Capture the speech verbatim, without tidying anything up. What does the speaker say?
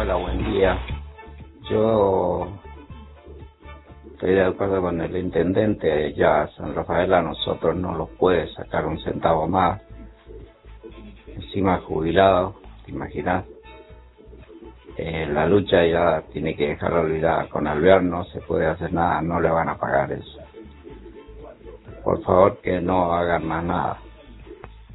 Hola, buen día. Yo estoy de acuerdo con el intendente. Ya San Rafael a nosotros no los puede sacar un centavo más. Encima jubilado, ¿te imaginas? Eh, la lucha ya tiene que dejarla olvidada. Con Alvear no se puede hacer nada, no le van a pagar eso. Por favor, que no hagan más nada.